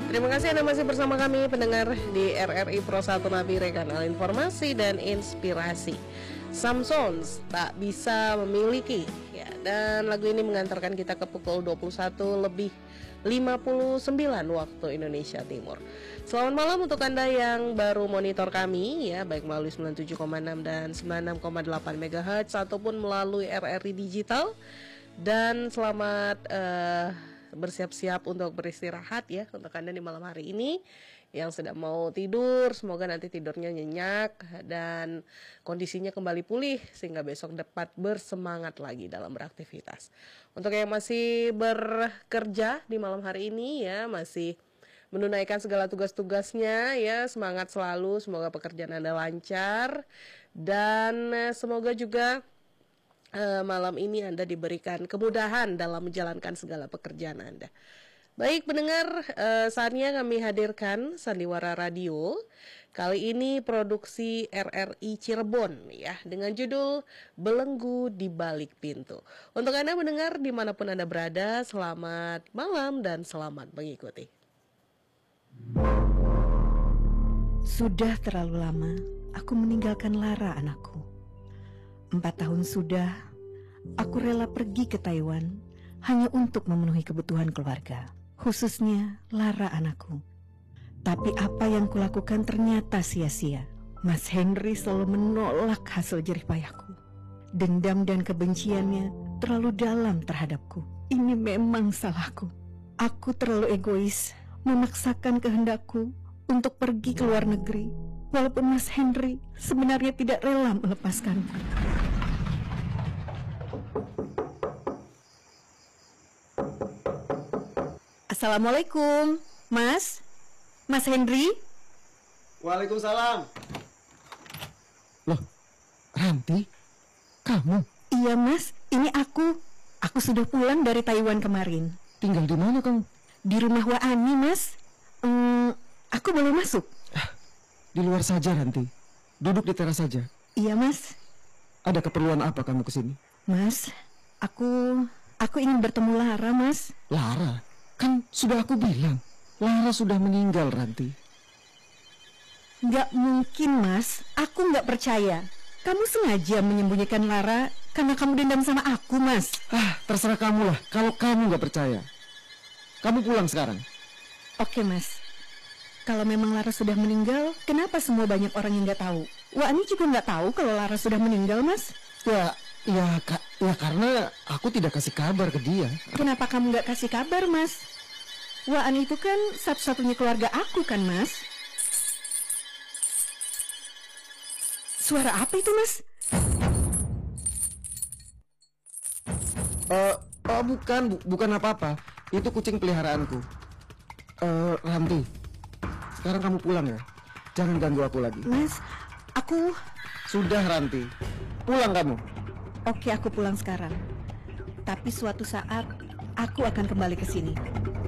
Terima kasih Anda masih bersama kami pendengar di RRI Pro 1 Nabire, kanal informasi dan inspirasi. Samsons tak bisa memiliki ya, dan lagu ini mengantarkan kita ke pukul 21 lebih 59 waktu Indonesia Timur. Selamat malam untuk Anda yang baru monitor kami ya, baik melalui 97,6 dan 96,8 MHz ataupun melalui RRI Digital. Dan selamat bersiap-siap untuk beristirahat ya untuk Anda di malam hari ini yang sedang mau tidur. Semoga nanti tidurnya nyenyak dan kondisinya kembali pulih sehingga besok dapat bersemangat lagi dalam beraktivitas. Untuk yang masih bekerja di malam hari ini ya, masih menunaikan segala tugas-tugasnya ya, semangat selalu, semoga pekerjaan Anda lancar dan semoga juga malam ini Anda diberikan kemudahan dalam menjalankan segala pekerjaan Anda. Baik pendengar, saatnya kami hadirkan Sandiwara Radio. Kali ini produksi RRI Cirebon ya, dengan judul Belenggu di Balik Pintu. Untuk Anda mendengar dimanapun Anda berada, selamat malam dan selamat mengikuti. Sudah terlalu lama aku meninggalkan Lara, anakku. 4 tahun sudah aku rela pergi ke Taiwan hanya untuk memenuhi kebutuhan keluarga, khususnya Lara anakku. Tapi apa yang kulakukan ternyata sia-sia. Mas Henry selalu menolak hasil jerih payahku. Dendam dan kebenciannya terlalu dalam terhadapku. Ini memang salahku. Aku terlalu egois, memaksakan kehendakku untuk pergi ke luar negeri, walaupun Mas Henry sebenarnya tidak rela melepaskanku. Assalamualaikum, Mas Henry. Waalaikumsalam. Loh, Ranti, kamu? Iya Mas, ini aku. Aku sudah pulang dari Taiwan kemarin. Tinggal di mana kamu? Di rumah Wa Ani, Mas. Aku boleh masuk? Di luar saja, Ranti. Duduk di teras saja. Iya Mas. Ada keperluan apa kamu kesini? Mas, aku ingin bertemu Lara, Mas. Lara? Kan sudah aku bilang, Lara sudah meninggal, Ranti. Gak mungkin, Mas. Aku gak percaya. Kamu sengaja menyembunyikan Lara karena kamu dendam sama aku, Mas. Terserah kamu lah. Kalau kamu gak percaya, kamu pulang sekarang. Oke, Mas. Kalau memang Lara sudah meninggal, kenapa semua banyak orang yang gak tahu? Wah, ini juga gak tahu kalau Lara sudah meninggal, Mas. Ya karena aku tidak kasih kabar ke dia. Kenapa kamu gak kasih kabar, Mas? Waan itu kan satu-satunya keluarga aku kan, Mas? Suara apa itu, Mas? Bukan apa-apa. Itu kucing peliharaanku. Ranti, sekarang kamu pulang ya. Jangan ganggu aku lagi. Mas, aku... Sudah, Ranti. Pulang kamu. Oke, aku pulang sekarang. Tapi suatu saat aku akan kembali ke sini.